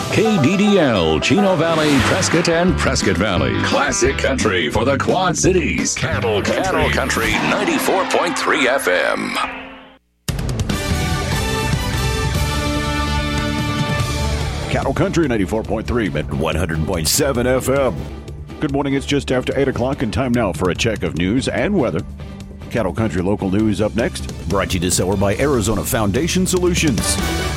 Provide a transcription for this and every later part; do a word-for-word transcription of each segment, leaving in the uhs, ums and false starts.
K D D L, Chino Valley, Prescott, and Prescott Valley. Classic country for the Quad Cities. Cattle Country, Cattle Country ninety-four point three F M. Cattle Country ninety-four point three at one hundred point seven F M. Good morning. It's just after eight o'clock and time now for a check of news and weather. Cattle Country local news up next. Brought to you this hour by Arizona Foundation Solutions.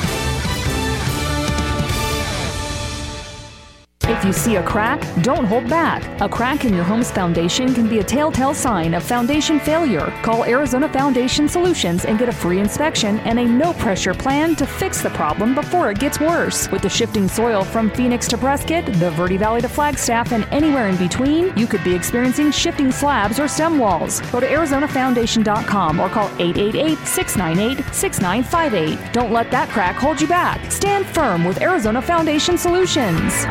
If you see a crack, don't hold back. A crack in your home's foundation can be a telltale sign of foundation failure. Call Arizona Foundation Solutions and get a free inspection and a no-pressure plan to fix the problem before it gets worse. With the shifting soil from Phoenix to Prescott, the Verde Valley to Flagstaff, and anywhere in between, you could be experiencing shifting slabs or stem walls. Go to arizona foundation dot com or call eight eight eight, six nine eight, six nine five eight. Don't let that crack hold you back. Stand firm with Arizona Foundation Solutions.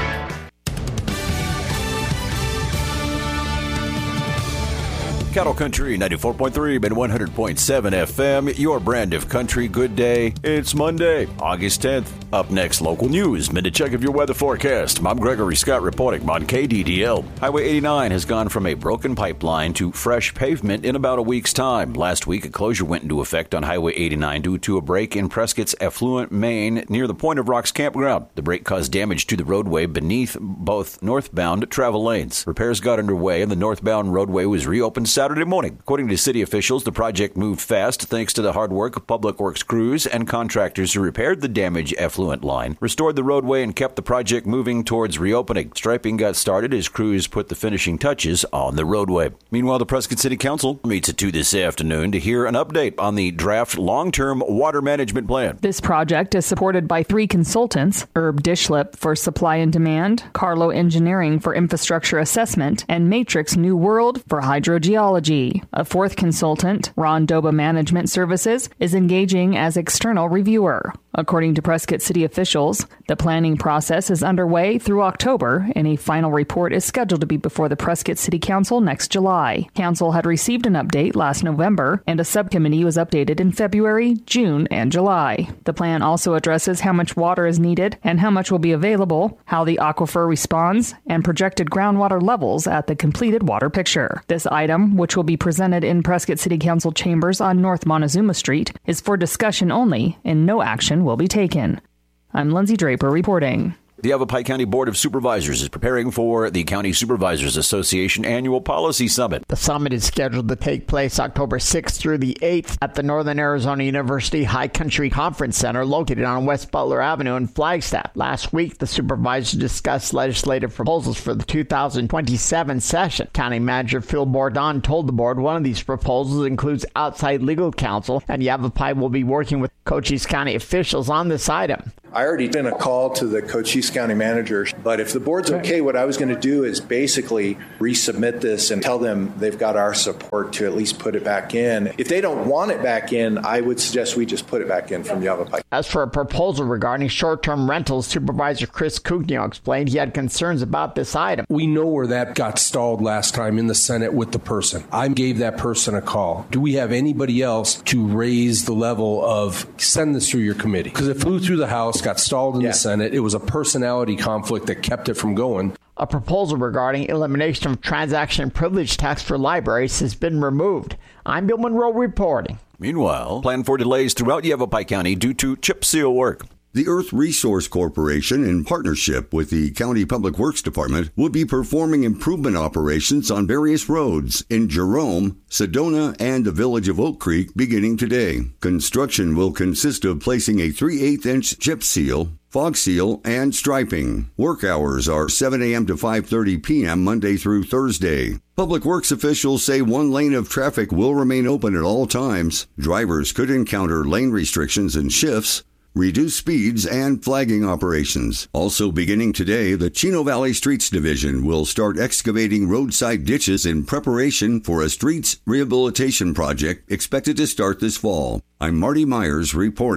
Cattle Country ninety-four point three and one hundred point seven F M, your brand of country. Good day. It's Monday, August tenth. Up next, local news. Minute check of your weather forecast. I'm Gregory Scott reporting on K D D L. Highway eighty-nine has gone from a broken pipeline to fresh pavement in about a week's time. Last week, a closure went into effect on Highway eighty-nine due to a break in Prescott's affluent main near the Point of Rocks campground. The break caused damage to the roadway beneath both northbound travel lanes. Repairs got underway and the northbound roadway was reopened Saturday morning. According to city officials, the project moved fast thanks to the hard work of public works crews and contractors who repaired the damaged effluent line, restored the roadway, and kept the project moving towards reopening. Striping got started as crews put the finishing touches on the roadway. Meanwhile, the Prescott City Council meets at two this afternoon to hear an update on the draft long-term water management plan. This project is supported by three consultants: Herb Dishlip for supply and demand, Carlo Engineering for infrastructure assessment, and Matrix New World for hydrogeology. A fourth consultant, Ron Doba Management Services, is engaging as external reviewer. According to Prescott City officials, the planning process is underway through October, and a final report is scheduled to be before the Prescott City Council next July. Council had received an update last November, and a subcommittee was updated in February, June, and July. The plan also addresses how much water is needed and how much will be available, how the aquifer responds, and projected groundwater levels at the completed water picture. This item, which will be presented in Prescott City Council chambers on North Montezuma Street, is for discussion only, and no action will be taken. I'm Lindsay Draper reporting. The Yavapai County Board of Supervisors is preparing for the County Supervisors Association Annual Policy Summit. The summit is scheduled to take place October sixth through the eighth at the Northern Arizona University High Country Conference Center located on West Butler Avenue in Flagstaff. Last week, the supervisors discussed legislative proposals for the two thousand twenty-seven session. County Manager Phil Bordon told the board one of these proposals includes outside legal counsel, and Yavapai will be working with Cochise County officials on this item. I already did a call to the Cochise County manager, but if the board's okay, what I was going to do is basically resubmit this and tell them they've got our support to at least put it back in. If they don't want it back in, I would suggest we just put it back in from Yavapai. As for a proposal regarding short-term rentals, Supervisor Chris Cugno explained he had concerns about this item. We know where that got stalled last time in the Senate with the person. I gave that person a call. Do we have anybody else to raise the level of send this through your committee? Because it flew through the House, got stalled in yeah. the Senate. It was a personality conflict that kept it from going. A proposal regarding elimination of transaction privilege tax for libraries has been removed. I'm Bill Monroe reporting. Meanwhile, plan for delays throughout Yavapai County due to chip seal work. The Earth Resource Corporation, in partnership with the County Public Works Department, will be performing improvement operations on various roads in Jerome, Sedona, and the village of Oak Creek beginning today. Construction will consist of placing a three eighths inch chip seal, fog seal, and striping. Work hours are seven a.m. to five thirty p.m. Monday through Thursday. Public Works officials say one lane of traffic will remain open at all times. Drivers could encounter lane restrictions and shifts, reduced speeds, and flagging operations. Also beginning today, the Chino Valley Streets Division will start excavating roadside ditches in preparation for a streets rehabilitation project expected to start this fall. I'm Marty Myers reporting.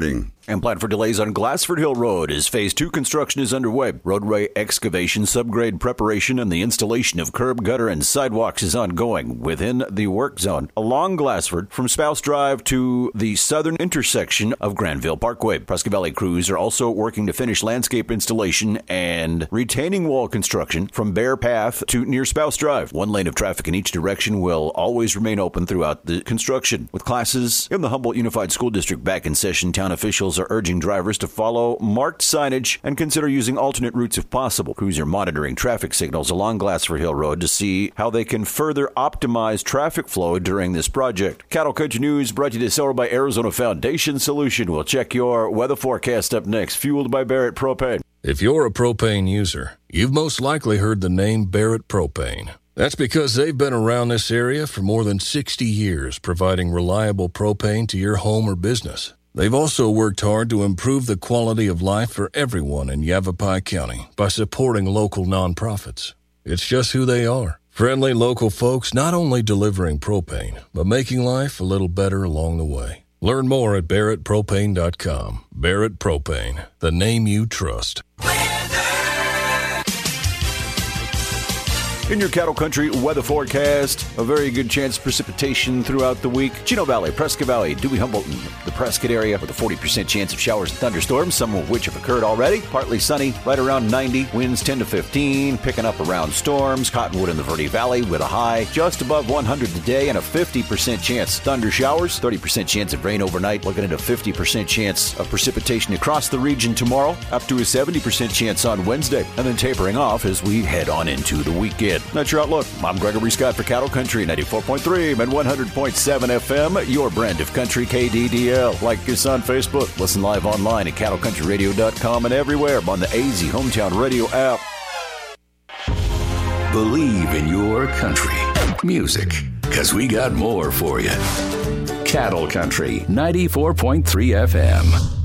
And plan for delays on Glassford Hill Road as Phase two construction is underway. Roadway excavation, subgrade preparation, and the installation of curb, gutter, and sidewalks is ongoing within the work zone along Glassford from Spouse Drive to the southern intersection of Granville Parkway. Prescott Valley crews are also working to finish landscape installation and retaining wall construction from Bear Path to near Spouse Drive. One lane of traffic in each direction will always remain open throughout the construction. With classes in the Humboldt Unified School District back in session, town officials are urging drivers to follow marked signage and consider using alternate routes if possible. Crews are monitoring traffic signals along Glassford Hill Road to see how they can further optimize traffic flow during this project. Cattle Country News brought to you this hour by Arizona Foundation Solution. We'll check your weather forecast up next, fueled by Barrett Propane. If you're a propane user, you've most likely heard the name Barrett Propane. That's because they've been around this area for more than sixty years, providing reliable propane to your home or business. They've also worked hard to improve the quality of life for everyone in Yavapai County by supporting local nonprofits. It's just who they are. Friendly local folks not only delivering propane, but making life a little better along the way. Learn more at barrett propane dot com. Barrett Propane, the name you trust. In your Cattle Country weather forecast, a very good chance of precipitation throughout the week. Chino Valley, Prescott Valley, Dewey, Humboldt, and the Prescott area with a forty percent chance of showers and thunderstorms, some of which have occurred already. Partly sunny, right around ninety, winds ten to fifteen, picking up around storms. Cottonwood in the Verde Valley with a high just above one hundred today and a fifty percent chance. Thunder showers, thirty percent chance of rain overnight, looking at a fifty percent chance of precipitation across the region tomorrow, up to a seventy percent chance on Wednesday, and then tapering off as we head on into the weekend. That's your outlook. I'm Gregory Scott for Cattle Country, ninety-four point three and one hundred point seven F M, your brand of country K D D L. Like us on Facebook. Listen live online at cattle country radio dot com and everywhere on the A Z Hometown Radio app. Believe in your country. Music, because we got more for you. Cattle Country, ninety-four point three F M.